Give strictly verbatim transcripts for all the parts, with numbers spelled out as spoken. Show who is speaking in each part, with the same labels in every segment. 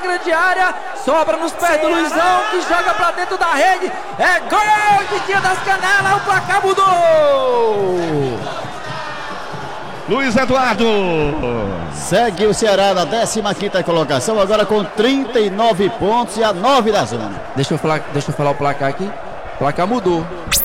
Speaker 1: grande área, sobra nos pés do Luizão, que joga pra dentro da rede, é gol de Dia das Canelas, o placar mudou!
Speaker 2: Luiz Eduardo.
Speaker 3: Segue o Ceará na décima quinta colocação, agora com trinta e nove pontos e a nove da zona.
Speaker 1: Deixa eu falar, deixa eu falar o placar aqui. O placar mudou.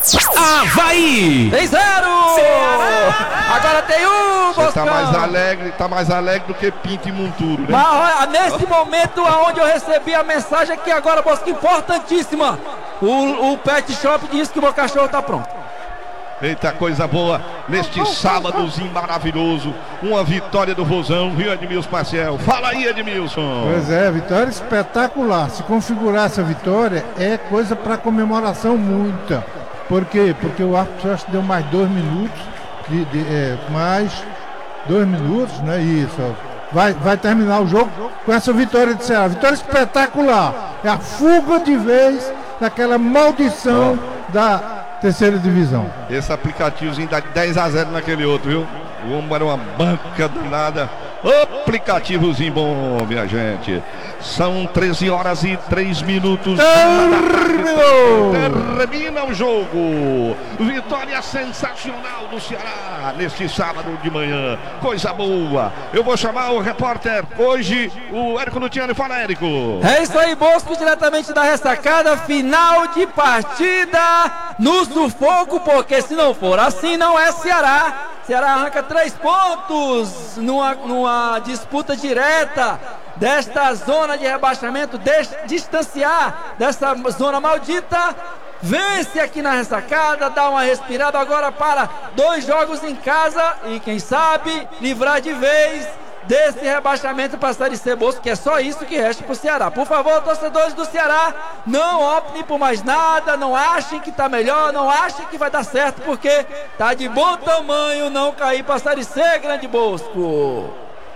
Speaker 4: Avaí!
Speaker 1: três a zero! Agora tem um,
Speaker 2: Você
Speaker 1: Boscão.
Speaker 2: tá mais alegre, tá mais alegre do que Pinto e Monturo, né?
Speaker 1: Mas olha, nesse momento aonde eu recebi a mensagem aqui agora, Bosco, importantíssima. O, o Pet Shop disse que o meu cachorro tá pronto.
Speaker 2: Eita, coisa boa, neste sábadozinho maravilhoso, uma vitória do Vozão, viu, Edmilson Maciel? Fala aí, Edmilson.
Speaker 5: Pois é, vitória espetacular. Se configurar essa vitória, é coisa para comemoração muita. Por quê? Porque o árbitro acho que deu mais dois minutos, de, de, é, mais dois minutos, né? Isso, ó. Vai, vai terminar o jogo com essa vitória de Ceará. Vitória espetacular. É a fuga de vez daquela maldição oh. da terceira divisão.
Speaker 2: Esse aplicativozinho dá dez a zero naquele outro, viu? O homem era uma banca danada. Aplicativozinho bom, minha gente. São treze horas e três minutos.
Speaker 5: Terminou!
Speaker 2: Termina o jogo. Vitória sensacional do Ceará neste sábado de manhã. Coisa boa. Eu vou chamar o repórter hoje, o Érico Luciano. Fala, Érico.
Speaker 1: É isso aí, Bosco, diretamente da ressacada. Final de partida no sufoco, porque se não for assim, não é Ceará. Ceará arranca três pontos numa, numa disputa direta desta zona de rebaixamento, de, distanciar dessa zona maldita. Vence aqui na ressacada, dá uma respirada agora para dois jogos em casa e quem sabe livrar de vez desse rebaixamento para a Série C, Bosco, que é só isso que resta para o Ceará. Por favor, torcedores do Ceará, não optem por mais nada, não achem que está melhor, não achem que vai dar certo, porque tá de bom tamanho não cair para a Série C, grande Bosco.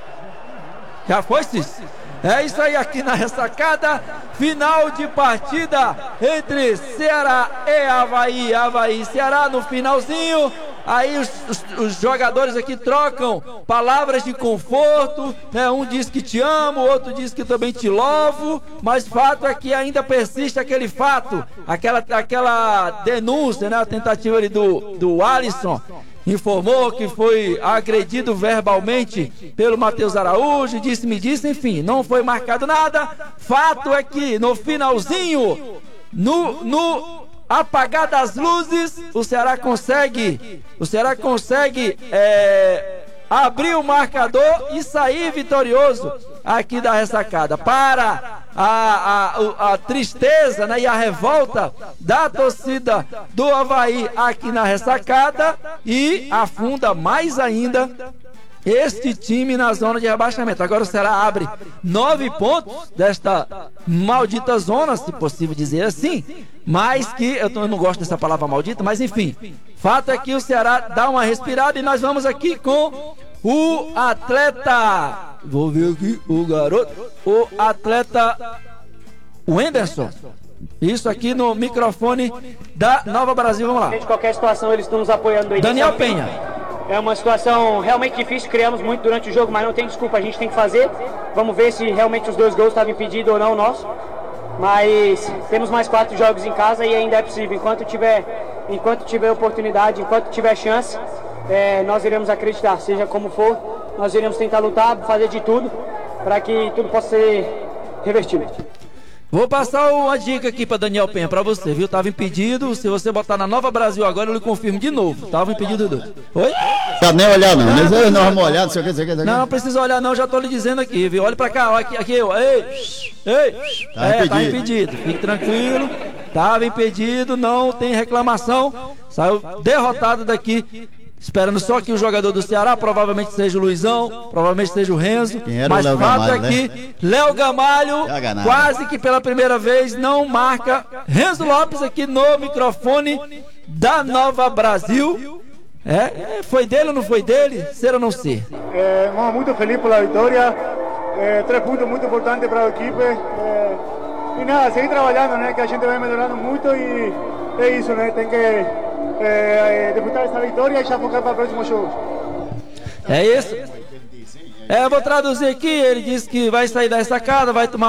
Speaker 1: Já foi, Cis? É isso aí aqui na ressacada, final de partida entre Ceará e Avaí, Avaí e Ceará no finalzinho. Aí os, os, os jogadores aqui trocam palavras de conforto, né? Um diz que te amo, o outro diz que também te louvo, mas fato é que ainda persiste aquele fato, aquela, aquela denúncia, né? A tentativa ali do, do Alisson, informou que foi agredido verbalmente pelo Matheus Araújo, disse-me disse, enfim, não foi marcado nada. Fato é que no finalzinho, no... no apagar das luzes, o Ceará consegue, o Ceará consegue é, abrir o marcador e sair vitorioso aqui da ressacada. Para a, a, a tristeza, né, e a revolta da torcida do Avaí aqui na ressacada, e afunda mais ainda este time na zona de rebaixamento. Agora o Ceará abre nove pontos desta maldita zona, se possível dizer assim, mas que, eu não gosto dessa palavra maldita, mas enfim, fato é que o Ceará dá uma respirada e nós vamos aqui com o atleta, vou ver aqui, o garoto, o atleta Wenderson. Isso aqui no microfone da Nova Brasil, vamos lá.
Speaker 6: De qualquer situação, eles estão nos apoiando aí.
Speaker 1: Daniel Penha.
Speaker 6: É uma situação realmente difícil, criamos muito durante o jogo, mas não tem desculpa, a gente tem que fazer. Vamos ver se realmente os dois gols estavam impedidos ou não, nosso. Mas temos mais quatro jogos em casa e ainda é possível. Enquanto tiver, enquanto tiver oportunidade, enquanto tiver chance, é, nós iremos acreditar. Seja como for, nós iremos tentar lutar, fazer de tudo para que tudo possa ser revertido.
Speaker 1: Vou passar uma dica aqui para Daniel Penha, para você, viu? Tava impedido, se você botar na Nova Brasil agora, eu lhe confirmo de novo. Tava impedido do... Oi?
Speaker 3: Tá nem olhar não, mas eu não vamos olhar, não sei o que, sei o que.
Speaker 1: Não, não precisa olhar não, já tô lhe dizendo aqui, viu? Olha pra cá, olha aqui, aqui eu. Ei, ei.
Speaker 3: Tá
Speaker 1: é,
Speaker 3: impedido.
Speaker 1: tá impedido, fique tranquilo. Tava impedido, não tem reclamação. Saiu derrotado daqui. Esperando só que o jogador do Ceará, provavelmente seja o Luizão, provavelmente seja o Renzo, mas o fato é que Léo Gamalho, quase que pela primeira vez, não marca. Renzo Lopes aqui no microfone da Nova Brasil. É, foi dele ou não foi dele? Ser ou não ser?
Speaker 7: É, muito feliz pela vitória, é, três pontos muito importantes para a equipe. É, e nada, seguir trabalhando, né? Que a gente vai melhorando muito e é isso, né? Tem que É, disputar essa vitória e já focar para o próximo jogo.
Speaker 1: É isso. É, eu vou traduzir aqui. Ele disse que vai sair da ressacada, vai tomar